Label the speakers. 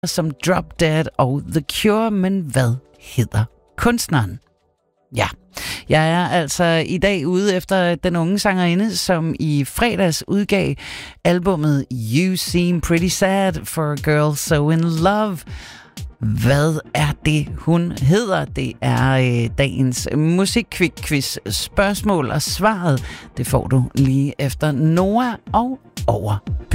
Speaker 1: som Drop Dead og The Cure, men hvad hedder kunstneren? Ja, jeg er altså i dag ude efter den unge sangerinde, som i fredags udgav albummet You Seem Pretty Sad for a Girl So In Love. Hvad er det, hun hedder? Det er dagens musikquiz spørgsmål, og svaret, det får du lige efter Noah og Over